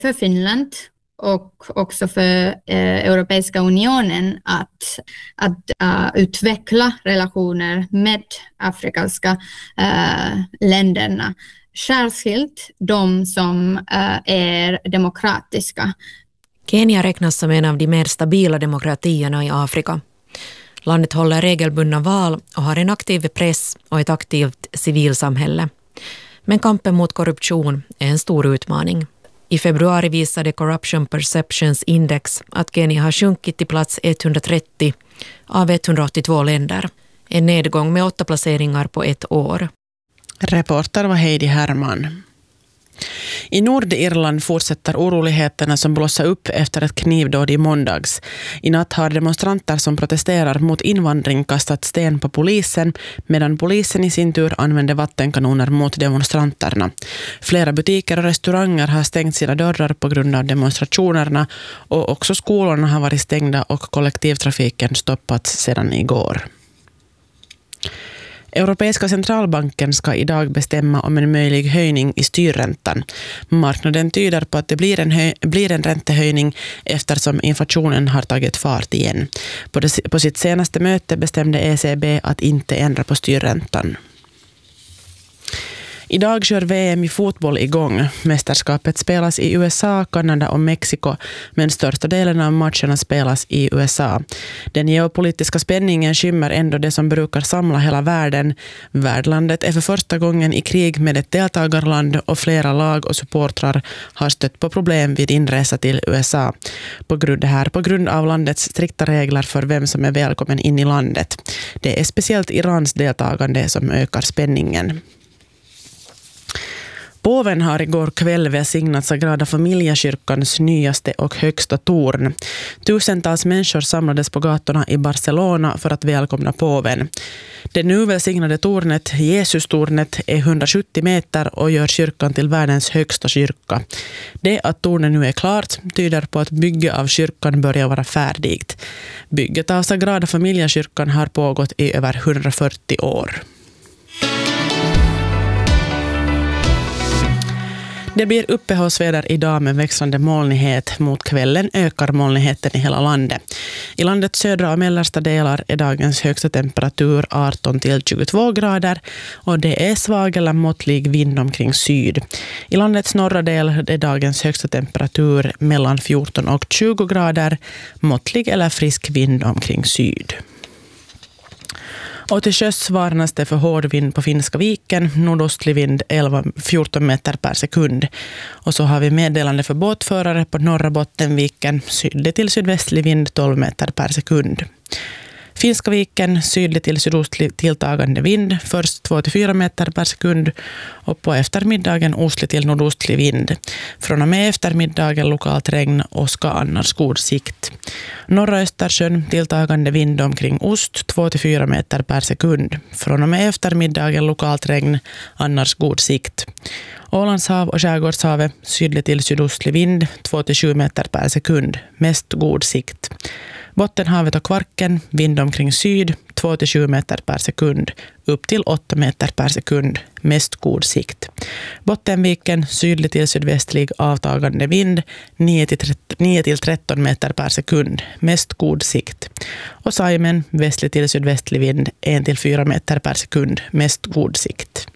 för Finland och också för Europeiska unionen att utveckla relationer med afrikanska länderna. Särskilt de som är demokratiska. Kenya räknas som en av de mer stabila demokratierna i Afrika. Landet håller regelbundna val och har en aktiv press och ett aktivt civilsamhälle. Men kampen mot korruption är en stor utmaning. I februari visade Corruption Perceptions Index att Kenya har sjunkit till plats 130 av 182 länder. En nedgång med 8 placeringar på ett år. Reporter var Heidi Herman. I Nordirland fortsätter oroligheterna som blossar upp efter ett knivdåd i måndags. I natt har demonstranter som protesterar mot invandring kastat sten på polisen, medan polisen i sin tur använde vattenkanoner mot demonstranterna. Flera butiker och restauranger har stängt sina dörrar på grund av demonstrationerna, och också skolorna har varit stängda och kollektivtrafiken stoppats sedan igår. Europeiska centralbanken ska idag bestämma om en möjlig höjning i styrräntan. Marknaden tyder på att det blir en räntehöjning eftersom inflationen har tagit fart igen. På sitt senaste möte bestämde ECB att inte ändra på styrräntan. Idag kör VM i fotboll igång. Mästerskapet spelas i USA, Kanada och Mexiko, men största delen av matcherna spelas i USA. Den geopolitiska spänningen skymmer ändå det som brukar samla hela världen. Värdlandet är för första gången i krig med ett deltagarland, och flera lag och supportrar har stött på problem vid inresa till USA. På grund av landets strikta regler för vem som är välkommen in i landet. Det är speciellt Irans deltagande som ökar spänningen. Påven har igår kväll välsignat Sagrada Familia-kyrkans nyaste och högsta torn. Tusentals människor samlades på gatorna i Barcelona för att välkomna påven. Det nu välsignade tornet, Jesus-tornet, är 170 meter och gör kyrkan till världens högsta kyrka. Det att tornet nu är klart tyder på att bygget av kyrkan börjar vara färdigt. Bygget av Sagrada Familia-kyrkan har pågått i över 140 år. Det blir uppehållsväder idag med växlande molnighet. Mot kvällen ökar molnigheten i hela landet. I landets södra och mellersta delar är dagens högsta temperatur 18 till 22 grader och det är svag eller måttlig vind omkring syd. I landets norra del är dagens högsta temperatur mellan 14 och 20 grader, måttlig eller frisk vind omkring syd. Och till sjöss varnas det för hård vind på Finska viken, nordostlig vind 11-14 meter per sekund. Och så har vi meddelande för båtförare på norra Bottenviken, sydlig till sydvästlig vind 12 meter per sekund. Finska viken, sydlig till sydostlig tilltagande vind, först 2-4 meter per sekund och på eftermiddagen ostlig till nordostlig vind. Från och med eftermiddagen lokalt regn och ska annars god sikt. Norra Östersjön, tilltagande vind omkring ost, 2-4 meter per sekund. Från och med eftermiddagen lokalt regn, annars god sikt. Ålandshav och Skärgårdshavet, sydlig till sydostlig vind, 2-7 meter per sekund, mest god sikt. Bottenhavet och Kvarken, vind omkring syd, 2-7 meter per sekund, upp till 8 meter per sekund, mest god sikt. Bottenviken, sydlig till sydvästlig avtagande vind, 9-13 meter per sekund, mest god sikt. Och Saimen, västlig till sydvästlig vind, 1-4 meter per sekund, mest god sikt.